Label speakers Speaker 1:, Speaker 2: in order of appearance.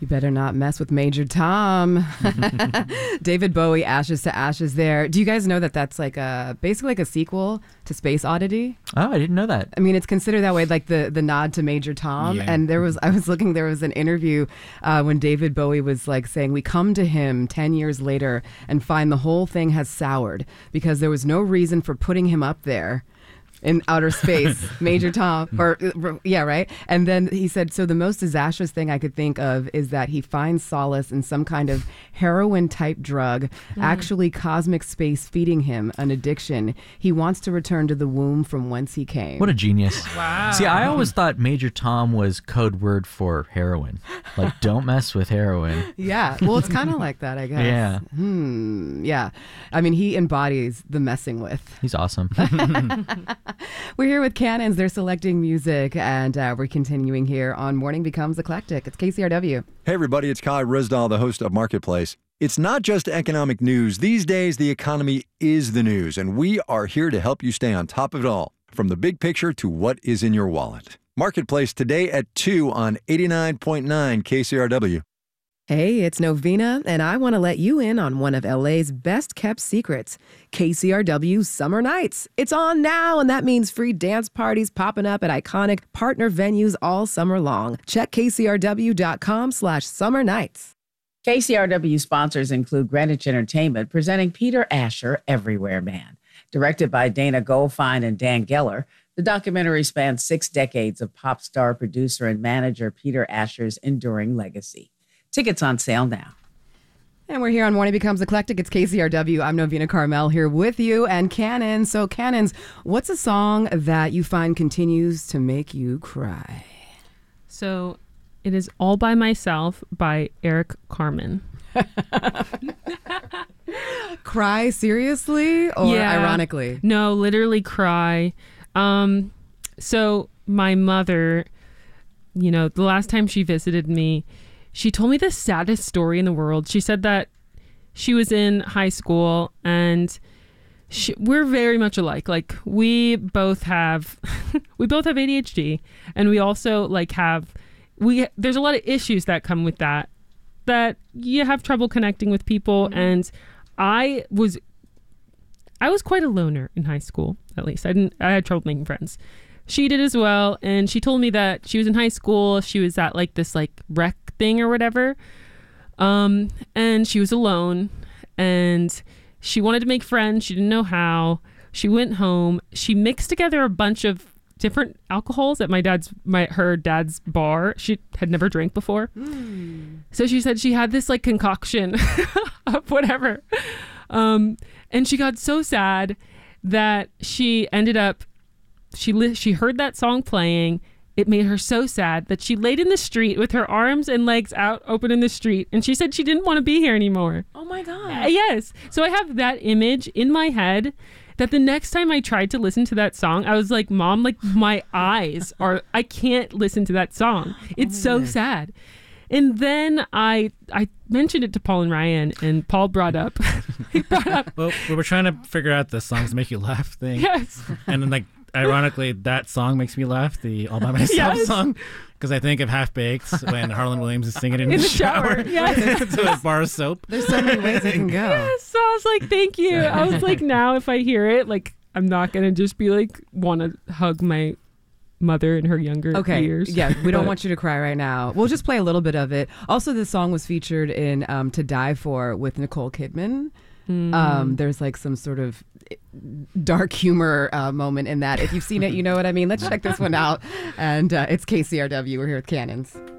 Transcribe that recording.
Speaker 1: You better not mess with Major Tom. David Bowie, Ashes to Ashes there. Do you guys know that that's like basically like a sequel to Space Oddity?
Speaker 2: Oh, I didn't know that.
Speaker 1: I mean, it's considered that way, like the nod to Major Tom.
Speaker 3: Yeah.
Speaker 1: And there was an interview when David Bowie was like saying, we come to him 10 years later and find the whole thing has soured because there was no reason for putting him up there in outer space, Major Tom, yeah, right? And then he said, so the most disastrous thing I could think of is that he finds solace in some kind of heroin-type drug, actually cosmic space feeding him an addiction. He wants to return to the womb from whence he came.
Speaker 2: What a genius.
Speaker 4: Wow.
Speaker 2: See, I always thought Major Tom was code word for heroin. Like, don't mess with heroin.
Speaker 1: Yeah, well, it's kind of like that, I guess.
Speaker 2: Yeah.
Speaker 1: Yeah. I mean, he embodies the messing with.
Speaker 2: He's awesome.
Speaker 1: We're here with Cannons. They're selecting music, and we're continuing here on Morning Becomes Eclectic. It's KCRW.
Speaker 5: Hey, everybody, it's Kai Rizdal, the host of Marketplace. It's not just economic news. These days, the economy is the news, and we are here to help you stay on top of it all, from the big picture to what is in your wallet. Marketplace today at 2 on 89.9 KCRW.
Speaker 1: Hey, it's Novena, and I want to let you in on one of LA's best-kept secrets, KCRW Summer Nights. It's on now, and that means free dance parties popping up at iconic partner venues all summer long. Check kcrw.com/summer nights.
Speaker 6: KCRW sponsors include Greenwich Entertainment, presenting Peter Asher, Everywhere Man. Directed by Dana Goldfein and Dan Geller, the documentary spans 6 decades of pop star, producer, and manager Peter Asher's enduring legacy. Tickets on sale now.
Speaker 1: And we're here on Morning Becomes Eclectic. It's KCRW. I'm Novena Carmel here with you and Cannons. So, Cannons, what's a song that you find continues to make you cry?
Speaker 4: So it is All By Myself by Eric Carmen.
Speaker 1: Cry seriously or ironically?
Speaker 4: No, literally cry. So my mother, the last time she visited me, she told me the saddest story in the world. She said that she was in high school and we're very much alike. Like we both have ADHD, and we also there's a lot of issues that come with that you have trouble connecting with people. Mm-hmm. And I was quite a loner in high school. At least I had trouble making friends. She did as well. And she told me that she was in high school. She was at this rec thing or whatever. And she was alone and she wanted to make friends. She didn't know how. She went home. She mixed together a bunch of different alcohols at her dad's bar. She had never drank before. So she said she had this concoction of whatever. And she got so sad that she ended up, she heard that song playing. It made her so sad that she laid in the street with her arms and legs out open in the street. And she said she didn't want to be here anymore.
Speaker 1: Oh my God.
Speaker 4: Yes. So I have that image in my head that the next time I tried to listen to that song, I was like, Mom, my eyes I can't listen to that song. It's so sad. And then I mentioned it to Paul and Ryan, and Paul brought up,
Speaker 3: Well, we were trying to figure out the songs make you laugh thing.
Speaker 4: Yes.
Speaker 3: And then ironically, that song makes me laugh, the All By Myself song, because I think of Half Baked when Harlan Williams is singing it in the shower.
Speaker 4: Yes.
Speaker 3: To a bar of soap.
Speaker 1: There's so many ways it can go.
Speaker 4: Yes. So I was like, thank you. I was like, now if I hear it, I'm not going to just be want to hug my mother in her younger years.
Speaker 1: Yeah, we don't want you to cry right now. We'll just play a little bit of it. Also, this song was featured in To Die For with Nicole Kidman. There's some sort of dark humor moment in that. If you've seen it, you know what I mean. Let's check this one out. And it's KCRW. We're here with Cannons.